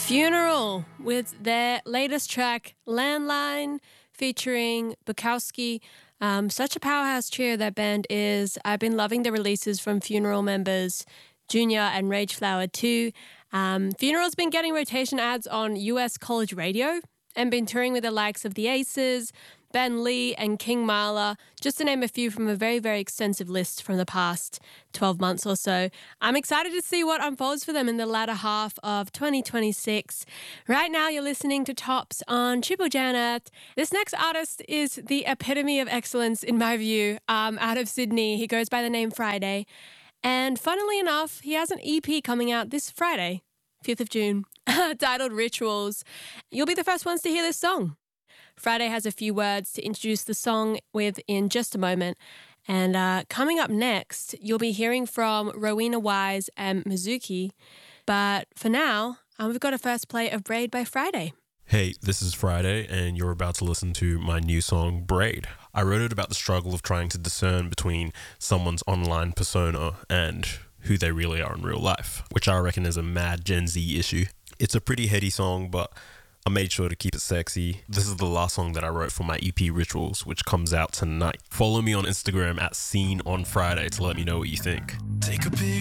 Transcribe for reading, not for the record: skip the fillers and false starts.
Funeral with their latest track, Landline, featuring Bukowski. Such a powerhouse trio that band is. I've been loving the releases from Funeral members Junior and Rage Flower too. Funeral's been getting rotation ads on US college radio and been touring with the likes of the Aces, Ben Lee and King Marla, just to name a few from a very, very extensive list from the past 12 months or so. I'm excited to see what unfolds for them in the latter half of 2026. Right now, you're listening to Tops on Triple J Earth. This next artist is the epitome of excellence, in my view, out of Sydney. He goes by the name Friday. And funnily enough, he has an EP coming out this Friday, 5th of June, titled Rituals. You'll be the first ones to hear this song. Friday has a few words to introduce the song with in just a moment. And coming up next, you'll be hearing from Rowena Wise and Mizuki. But for now, we've got a first play of Braid by Friday. Hey, this is Friday, and you're about to listen to my new song, Braid. I wrote it about the struggle of trying to discern between someone's online persona and who they really are in real life, which I reckon is a mad Gen Z issue. It's a pretty heady song, but I made sure to keep it sexy. This is the last song that I wrote for my EP Rituals, which comes out tonight. Follow me on Instagram at SceneOnFriday to let me know what you think. Take a big